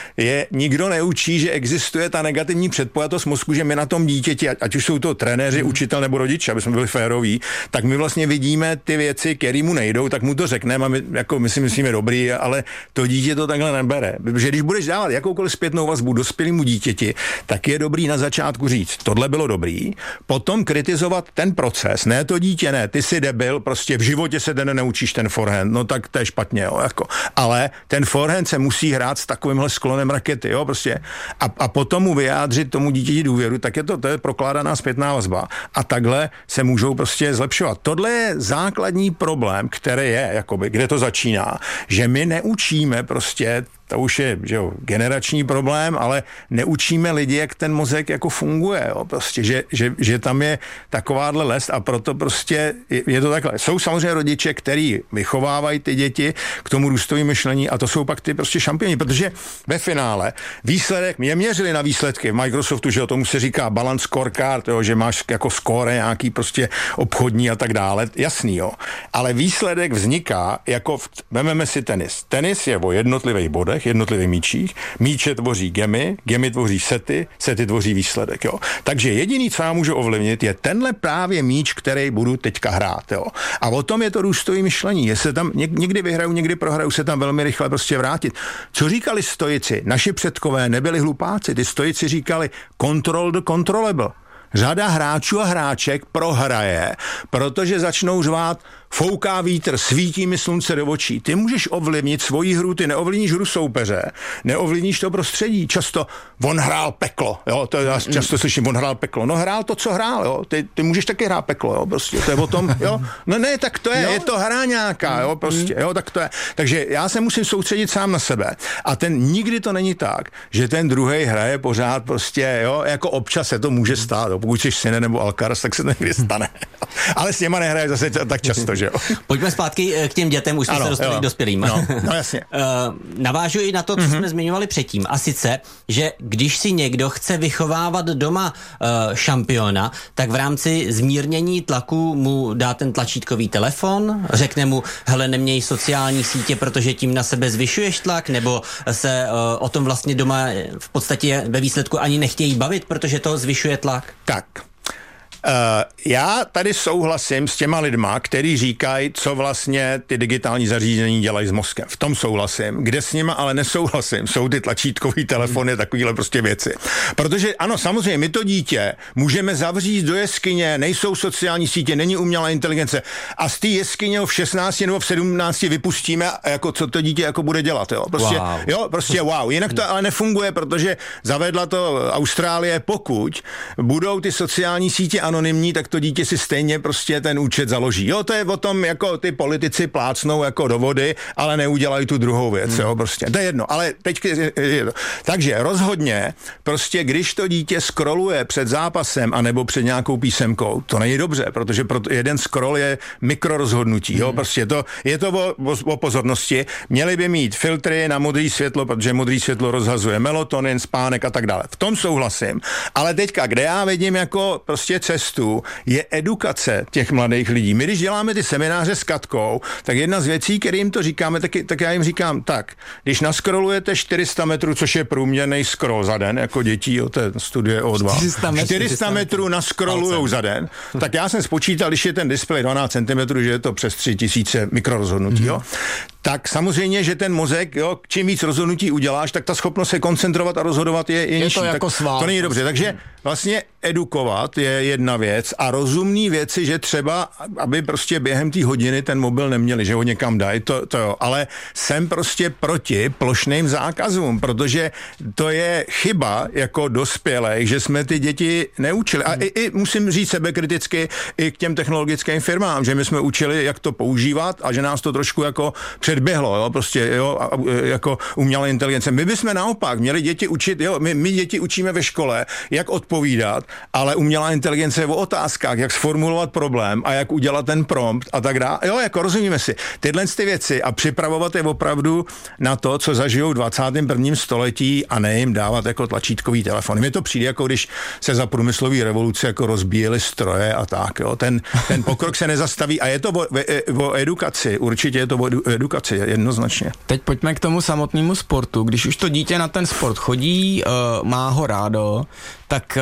nikdo neučí, že existuje ta negativní předpojatost mozku, že my na tom dítěti, ať už jsou to trenéři, učitel nebo rodiče, aby jsme byli féroví, tak my vlastně vidíme ty věci, které mu nejdou, tak mu to řekneme a my si myslíme dobrý, ale to dítě to takhle nebere. Protože když budeš dávat jakoukoliv zpětnou vazbu dospělému dítěti, tak je dobrý na začátku říct, tohle bylo dobrý, potom kritizovat ten proces, ne to dítě, ne, ty jsi debil, prostě v životě se ten neučíš ten forehand, no tak to je špatně, ale ten forehand se musí hrát s takovýmhle sklonem rakety, prostě a potom mu vyjádřit tomu dítěti důvěru, tak to je prokládaná zpětná vazba a takhle se můžou prostě zlepšovat. Tohle je základní problém, který je, kde to začíná, že my neučíme prostě, to už je generační problém, ale neučíme lidi, jak ten mozek funguje, prostě, že tam je takováhle lest a proto prostě je to takhle. Jsou samozřejmě rodiče, který vychovávají ty děti k tomu růstovému myšlení a to jsou pak ty prostě šampioni, protože ve finále výsledek, mě měřili na výsledky v Microsoftu, že tomu se říká balance scorecard, že máš jako skóre nějaký prostě obchodní a tak dále, jasný, ale výsledek vzniká vememe si tenis. Tenis je o jednotlivých bodech, jednotlivých míčích. Míče tvoří gemy tvoří sety tvoří výsledek. Takže jediný, co já můžu ovlivnit, je tenhle právě míč, který budu teďka hrát. A o tom je to růstový myšlení. Jestli tam někdy vyhraju, někdy prohraju, se tam velmi rychle prostě vrátit. Co říkali stoici? Naši předkové nebyli hlupáci. Ty stoici říkali control the controllable. Řada hráčů a hráček prohraje, protože začnou řvát, fouká vítr, svítí mi slunce do očí. Ty můžeš ovlivnit svoji hru, ty neovlivníš hru soupeře, neovlivníš to prostředí. Často on hrál peklo, to já často slyším, on hrál peklo. No hrál to, co hrál, ty můžeš taky hrát peklo, prostě, to je o tom, No ne, tak to je to hra nějaká, prostě, tak to je. Takže já se musím soustředit sám na sebe. A nikdy to není tak, že ten druhej hraje pořád prostě, jako občas se to může stát, pokud jsi Sinner nebo Alcaraz, tak se to někdy stane. Ale s něma nehraje zase tak často, že jo. Pojďme zpátky k těm dětem, už jsme se dostali k dospělým. No jasně. Navážu i na to, co jsme zmiňovali předtím. A sice, že když si někdo chce vychovávat doma šampiona, tak v rámci zmírnění tlaku mu dá ten tlačítkový telefon, řekne mu, hele, neměj sociální sítě, protože tím na sebe zvyšuješ tlak, nebo se o tom vlastně doma v podstatě ve výsledku ani nechtějí bavit, protože to zvyšuje tlak. Tak. Já tady souhlasím s těma lidma, kteří říkají, co vlastně ty digitální zařízení dělají s mozkem. V tom souhlasím. Kde s nima ale nesouhlasím, jsou ty tlačítkový telefony, takovýhle prostě věci. Protože ano, samozřejmě my to dítě můžeme zavřít do jeskyně, nejsou sociální sítě, není umělá inteligence a z té jeskyně v 16 nebo v 17 vypustíme, co to dítě bude dělat. Prostě wow. Jinak to ale nefunguje, protože zavedla to Austrálie, pokud budou ty sociální sítě anonymní, tak to dítě si stejně prostě ten účet založí. To je o tom, ty politici plácnou do vody, ale neudělají tu druhou věc, prostě. To je jedno, ale teď je to. Takže rozhodně, prostě když to dítě scrolluje před zápasem anebo před nějakou písemkou, to není dobře, protože jeden scroll je mikrorozhodnutí, prostě je to o pozornosti. Měli by mít filtry na modré světlo, protože modré světlo rozhazuje melatonin, spánek a tak dále. V tom souhlasím. Ale teďka, kde já vidím prostě cestu, je edukace těch mladých lidí. My, když děláme ty semináře s Katkou, tak jedna z věcí, kterým to říkáme, tak já jim říkám, když naskrolujete 400 metrů, což je průměrný scroll za den, jako dětí, to je studie O2. 400 metrů naskrolujou za den, tak já jsem spočítal, když je ten displej 12 cm, že je to přes 3000 mikrorozhodnutí, tak samozřejmě, že ten mozek, čím víc rozhodnutí uděláš, tak ta schopnost se koncentrovat a rozhodovat je nižší. To není dobře. Takže vlastně edukovat je jedna věc a rozumný věci, že třeba, aby prostě během té hodiny ten mobil neměli, že ho někam dají, to jo. Ale jsem prostě proti plošným zákazům, protože to je chyba jako dospělých, že jsme ty děti neučili. A i musím říct sebekriticky i k těm technologickým firmám, že my jsme učili, jak to používat a že nás to trošku předběhlo, jako umělá inteligence. My bychom naopak měli děti učit, my děti učíme ve škole, jak odpovídat ale umělá inteligence je o otázkách, jak sformulovat problém a jak udělat ten prompt a tak dále. Jo, jako rozumíme si. Tyhle ty věci a připravovat je opravdu na to, co zažijou v 21. století a ne jim dávat jako tlačítkový telefon. Mně to přijde, jako když se za průmyslový revoluce jako rozbíjely stroje a tak. Jo. Ten pokrok se nezastaví a je to o edukaci. Určitě je to o edukaci, jednoznačně. Teď pojďme k tomu samotnému sportu. Když už to dítě na ten sport chodí, má ho rádo, tak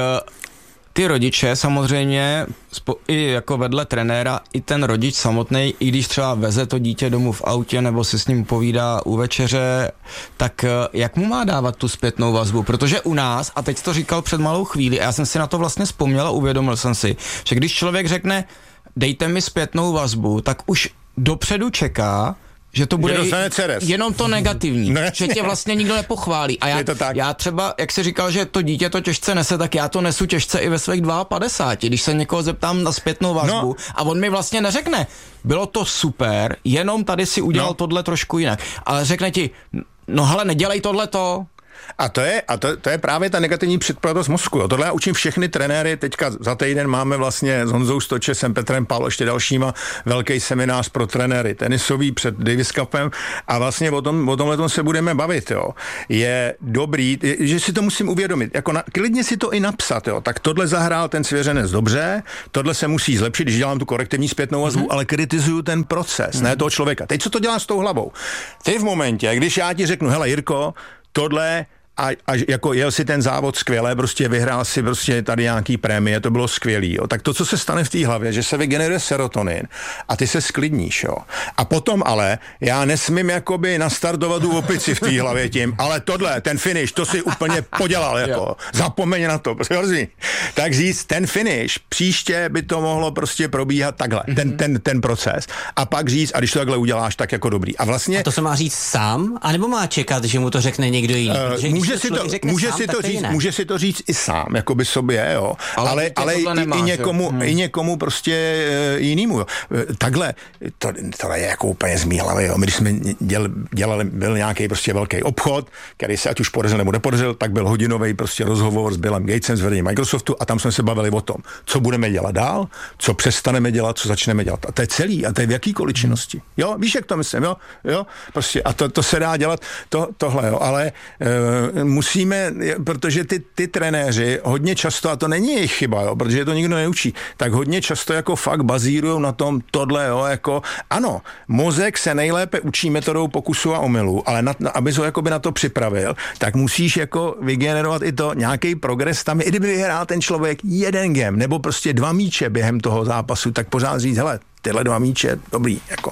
ty rodiče samozřejmě, i jako vedle trenéra, i ten rodič samotný, i když třeba veze to dítě domů v autě nebo si s ním povídá u večeře, tak jak mu má dávat tu zpětnou vazbu? Protože u nás, a teď to říkal před malou chvíli, a já jsem si na to vlastně vzpomněl a uvědomil jsem si, že když člověk řekne, dejte mi zpětnou vazbu, tak už dopředu čeká, že to bude jenom to negativní, no, že tě vlastně nikdo nepochválí. A já třeba, jak jsi říkal, že to dítě to těžce nese, tak já to nesu těžce i ve svých 52, když se někoho zeptám na zpětnou vazbu a on mi vlastně neřekne, bylo to super, jenom tady si udělal tohle trošku jinak. Ale řekne ti, no hele, nedělej tohleto. A to je právě ta negativní předpojatost mozku. Jo. Tohle já učím všechny trenéry. Teďka za týden máme vlastně s Honzou Stočesem, Petrem Pál, ještě dalšíma velký seminář pro trenéry tenisový před Davis Cupem a vlastně o tomhle se budeme bavit. Jo. Je dobrý, že si to musím uvědomit. Jako klidně si to i napsat. Jo. Tak tohle zahrál ten svěřenec dobře, tohle se musí zlepšit, když dělám tu korektivní zpětnou vazbu, ale kritizuju ten proces, ne toho člověka. Teď co to dělám s tou hlavou? Ty v momentě, když já ti řeknu, hele Jirko, tohle a jako jel si ten závod skvěle, prostě vyhrál si prostě tady nějaký prémie, to bylo skvělý, jo. Tak to, co se stane v té hlavě, že se vygeneruje serotonin a ty se sklidníš, jo. A potom ale já nesmím jakoby nastartovat tu opici v té hlavě tím, ale tohle, ten finish, to si úplně podělal, jako. Zapomeň na to, prostě. Tak říct, ten finish, příště by to mohlo prostě probíhat takhle, ten proces. A pak říct, a když to takhle uděláš, tak jako dobrý. A vlastně... A to se má říct sám, anebo má čekat, že mu to řekne někdo jiný? Může si to říct i sám, jako by sobě, jo. Ale i někomu prostě jinýmu, jo. Takhle, to je jako úplně z mý hlavy, jo. My když jsme dělali, byl nějaký prostě velký obchod, který se ať už podařil nebo nepodařil, tak byl hodinový prostě rozhovor s Billem Gatesem z vedení Microsoftu a tam jsme se bavili o tom, co budeme dělat dál, co přestaneme dělat, co začneme dělat. A to je celý, a to je v jakýkoliv činnosti. Jo, víš, jak to myslím, jo. Prostě a to se dá dělat tohle, jo, ale musíme, protože ty trenéři hodně často, a to není jejich chyba, jo, protože to nikdo neučí, tak hodně často jako fakt bazírujou na tom tohle, jo, jako ano, mozek se nejlépe učí metodou pokusu a omylu, ale abys ho jakoby na to připravil, tak musíš jako vygenerovat i to nějaký progres tam, i kdyby vyhrál ten člověk jeden game, nebo prostě 2 míče během toho zápasu, tak pořád říct, hele, tyhle 2 míče, dobrý, jako.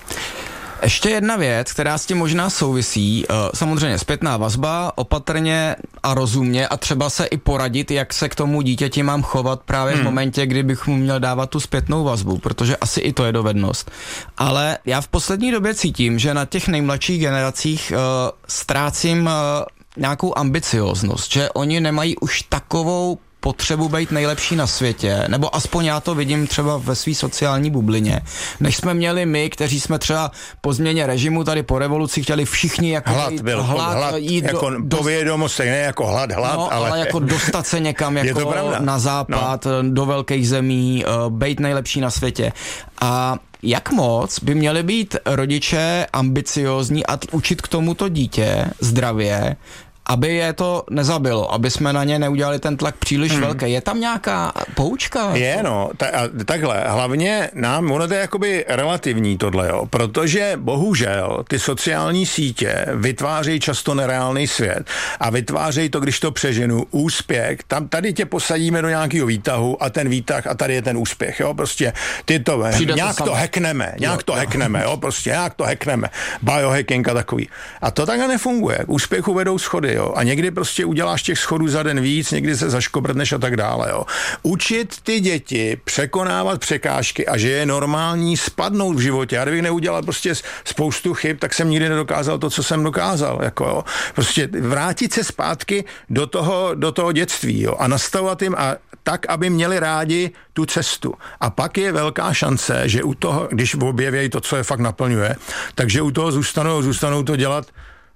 Ještě jedna věc, která s tím možná souvisí, samozřejmě zpětná vazba, opatrně a rozumně a třeba se i poradit, jak se k tomu dítěti mám chovat právě v momentě, kdy bych mu měl dávat tu zpětnou vazbu, protože asi i to je dovednost. Ale já v poslední době cítím, že na těch nejmladších generacích ztrácím nějakou ambicióznost, že oni nemají už takovou potřebu být nejlepší na světě, nebo aspoň já to vidím třeba ve své sociální bublině, než jsme měli my, kteří jsme třeba po změně režimu tady po revoluci chtěli všichni jako hlad jít jako do vědomosti, ne jako hlad, no, ale jako dostat se někam jako na západ, do velkých zemí, být nejlepší na světě. A jak moc by měli být rodiče ambiciózní a učit k tomuto dítě zdravě, aby je to nezabilo, aby jsme na ně neudělali ten tlak příliš velký. Je tam nějaká poučka? Je, no, takhle. Hlavně ono to je jakoby relativní tohle, jo, protože bohužel ty sociální sítě vytvářejí často nereálný svět a vytvářejí to, když to přeženu, úspěch. Tady tě posadíme do nějakého výtahu a ten výtah a tady je ten úspěch, jo, prostě nějak to hackneme, jo, prostě nějak to hackneme. Biohacking a takový. A to takhle nefunguje. K úspěchu vedou schody. Jo. A někdy prostě uděláš těch schodů za den víc, někdy se zaškobrtneš a tak dále. Jo. Učit ty děti překonávat překážky a že je normální spadnout v životě. Já kdybych neudělal prostě spoustu chyb, tak jsem nikdy nedokázal to, co jsem dokázal. Jako, jo. Prostě vrátit se zpátky do toho dětství, jo. A nastavovat jim tak, aby měli rádi tu cestu. A pak je velká šance, že u toho, když objeví to, co je fakt naplňuje, takže u toho zůstanou to dělat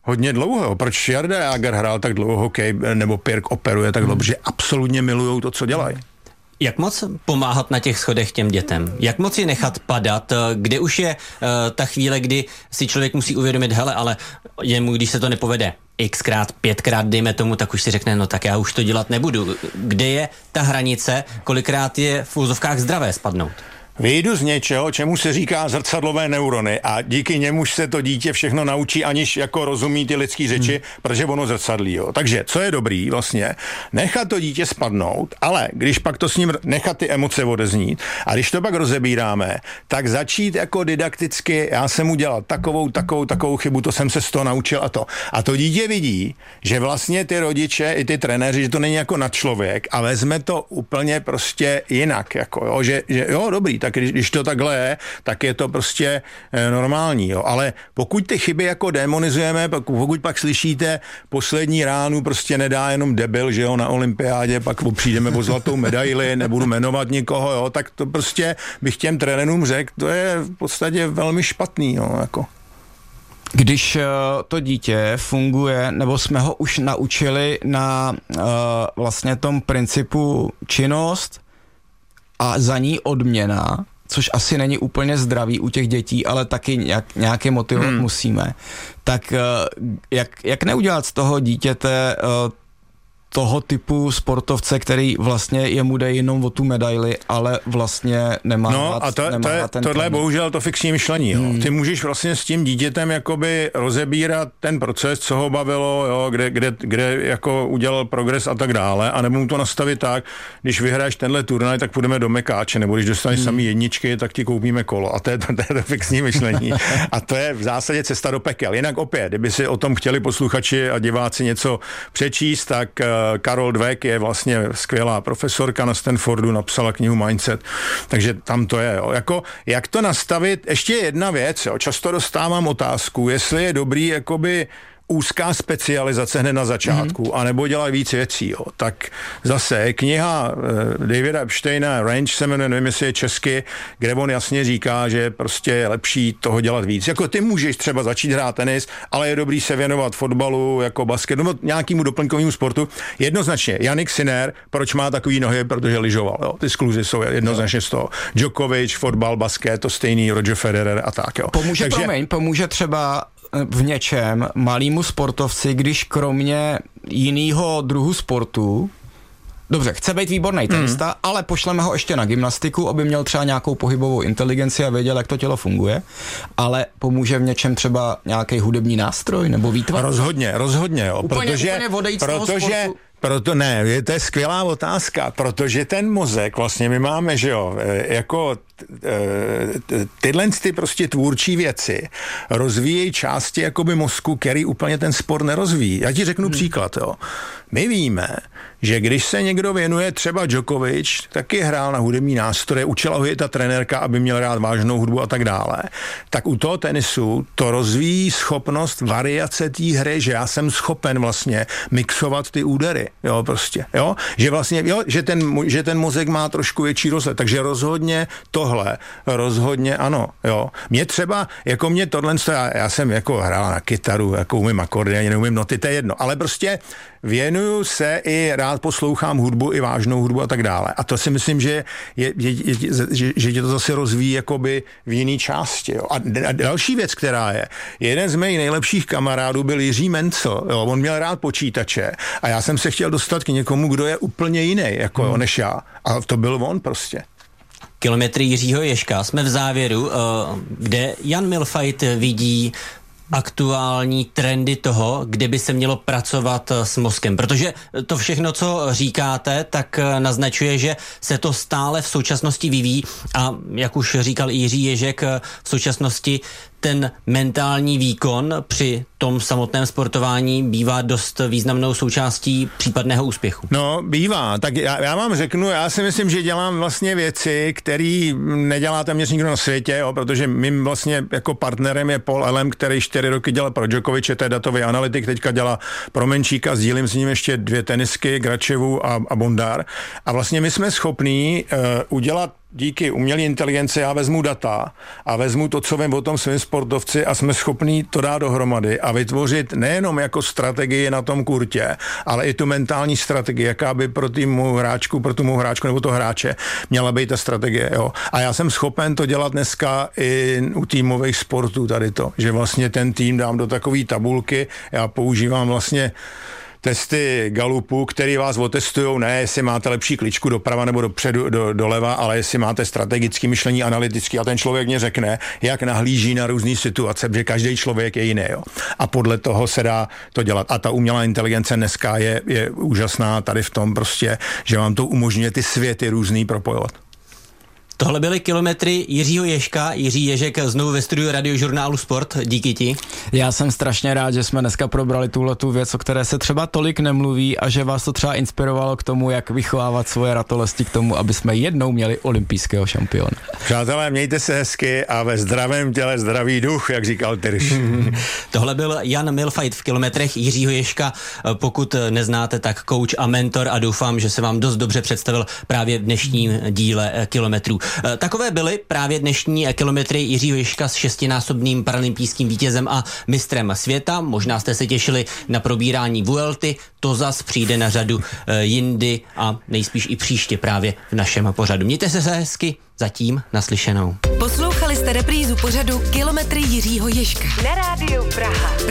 hodně dlouho. Proč Jarda Jágr hrál tak dlouho hokej, nebo Pirk operuje tak dlouho, protože absolutně milujou to, co dělají. Jak moc pomáhat na těch schodech těm dětem? Jak moc je nechat padat? Kde už je ta chvíle, kdy si člověk musí uvědomit, hele, ale jemu, když se to nepovede xkrát, 5krát, dejme tomu, tak už si řekne, no tak já už to dělat nebudu. Kde je ta hranice, kolikrát je v úzovkách zdravé spadnout? Vyjdu z něčeho, čemu se říká zrcadlové neurony a díky němuž se to dítě všechno naučí, aniž jako rozumí ty lidský řeči, protože ono zrcadlí. Jo. Takže co je dobrý vlastně, nechat to dítě spadnout, ale když pak to s ním nechat ty emoce odeznít a když to pak rozebíráme, tak začít jako didakticky, já jsem udělal takovou chybu, to jsem se z toho naučil a to. A to dítě vidí, že vlastně ty rodiče i ty trenéři, že to není jako nadčlověk a vezme to úplně prostě jinak, jako jo, že jo, dobrý, tak když to takhle je, tak je to prostě normální, jo. Ale pokud ty chyby jako demonizujeme, pokud pak slyšíte poslední ránu prostě nedá jenom debil, že jo, na olympiádě, pak přijdeme o zlatou medaili, nebudu jmenovat nikoho, jo, tak to prostě bych těm trenérům řekl, to je v podstatě velmi špatný, jo, jako. Když to dítě funguje, nebo jsme ho už naučili na vlastně tom principu činnost a za ní odměna, což asi není úplně zdravý u těch dětí, ale taky nějaké motivovat musíme, tak jak neudělat z toho dítěte toho typu sportovce, který vlastně jemu jde jenom o tu medaili, ale vlastně nemá tohle je bohužel to fixní myšlení. Jo. Ty můžeš vlastně s tím dítětem jakoby rozebírat ten proces, co ho bavilo, jo, kde jako udělal progres a tak dále, a nebo mu to nastavit tak, když vyhraješ tenhle turnaj, tak půjdeme do Mekáče, nebo když dostaneš samý jedničky, tak ti koupíme kolo. A to je to fixní myšlení. A to je v zásadě cesta do pekel. Jinak opět, kdyby si o tom chtěli posluchači a diváci něco přečíst, tak Karol Dweck je vlastně skvělá profesorka na Stanfordu, napsala knihu Mindset, takže tam to je. Jo. Jako, jak to nastavit? Ještě jedna věc, jo. Často dostávám otázku, jestli je dobrý jakoby úzká specializace hned na začátku, anebo dělat víc věcí. Jo. Tak zase kniha Davida Epsteina, Range se jmenuje, nevím, jestli je česky, kde on jasně říká, že prostě je lepší toho dělat víc. Jako ty můžeš třeba začít hrát tenis, ale je dobrý se věnovat fotbalu, jako basket, nebo nějakému doplňkovému sportu. Jednoznačně, Jannik Sinner, proč má takový nohy, protože lyžoval. Jo. Ty skluzy jsou jednoznačně z toho. Djokovic, fotbal, basket, to stejný, Roger Federer a tak. Jo. Pomůže třeba v něčem malýmu sportovci, když kromě jiného druhu sportu, dobře, chce být výborný tenista, ale pošleme ho ještě na gymnastiku, aby měl třeba nějakou pohybovou inteligenci a věděl, jak to tělo funguje, ale pomůže v něčem třeba nějaký hudební nástroj nebo výtvar? Rozhodně, jo, úplně odejít z toho sportu. To je skvělá otázka, protože ten mozek, vlastně my máme, že jo, jako tyhle ty prostě tvůrčí věci rozvíjejí části jakoby mozku, který úplně ten sport nerozvíjí. Já ti řeknu příklad, jo. My víme, že když se někdo věnuje, třeba Djokovic, taky hrál na hudební nástroje, učila ho i ta trenérka, aby měl rád vážnou hudbu a tak dále, tak u toho tenisu to rozvíjí schopnost variace té hry, že já jsem schopen vlastně mixovat ty údery, jo, prostě, jo, že vlastně, jo, že ten mozek má trošku větší rozhled, takže rozhodně rozhodně ano, jo. Mě třeba, jako mě tohle, já jsem jako hrál na kytaru, jako umím akordy, ani neumím noty, to je jedno, ale prostě věnuju se i rád poslouchám hudbu, i vážnou hudbu a tak dále. A to si myslím, že že tě to zase rozvíjí jakoby v jiný části. Jo. A další věc, která je, jeden z mých nejlepších kamarádů byl Jiří Mencel. Jo. On měl rád počítače a já jsem se chtěl dostat k někomu, kdo je úplně jiný, jako než já. A to byl on prostě. Kilometry Jiřího Ježka. Jsme v závěru, kde Jan Mühlfeit vidí aktuální trendy toho, kde by se mělo pracovat s mozkem. Protože to všechno, co říkáte, tak naznačuje, že se to stále v současnosti vyvíjí a jak už říkal Jiří Ježek, v současnosti ten mentální výkon při tom samotném sportování bývá dost významnou součástí případného úspěchu. No, bývá. Tak já vám řeknu, já si myslím, že dělám vlastně věci, které nedělá téměř nikdo na světě, jo, protože mým vlastně jako partnerem je Paul Elem, který 4 roky dělal pro Djokoviče, to je datový analytik, teďka dělá pro Menčíka, sdílím s ním ještě 2 tenisky, Gračevu a Bondar. A vlastně my jsme schopní udělat díky umělé inteligenci já vezmu data a vezmu to, co vím o tom svým sportovci a jsme schopní to dát dohromady a vytvořit nejenom jako strategii na tom kurtě, ale i tu mentální strategii, jaká by pro tu mou hráčku nebo to hráče měla být ta strategie. Jo. A já jsem schopen to dělat dneska i u týmových sportů tady to, že vlastně ten tým dám do takové tabulky, já používám vlastně testy Gallupu, který vás otestujou, ne jestli máte lepší kličku doprava nebo dopředu, doleva, ale jestli máte strategické myšlení, analytické a ten člověk mě řekne, jak nahlíží na různé situace, protože každý člověk je jiný. Jo. A podle toho se dá to dělat. A ta umělá inteligence dneska je úžasná tady v tom prostě, že vám to umožňuje ty světy různý propojovat. Tohle byly kilometry Jiřího Ježka. Jiří Ježek znovu ve studiu Radiožurnálu Sport. Díky ti. Já jsem strašně rád, že jsme dneska probrali tuhletu věc, o které se třeba tolik nemluví a že vás to třeba inspirovalo k tomu, jak vychovávat svoje ratolesti k tomu, aby jsme jednou měli olympijského šampiona. Přátelé, mějte se hezky a ve zdravém těle zdravý duch, jak říkal Tyrš. Tohle byl Jan Milfajt v kilometrech Jiřího Ježka. Pokud neznáte, tak coach a mentor a doufám, že se vám dost dobře představil právě v dnešním díle kilometrů. Takové byly právě dnešní kilometry Jiřího Ježka s 6násobným paralympijským vítězem a mistrem světa. Možná jste se těšili na probírání Vuelty, to zas přijde na řadu jindy a nejspíš i příště právě v našem pořadu. Mějte se hezky, zatím naslyšenou. Poslouchali jste reprízu pořadu Kilometry Jiřího Ježka na Rádiu Praha.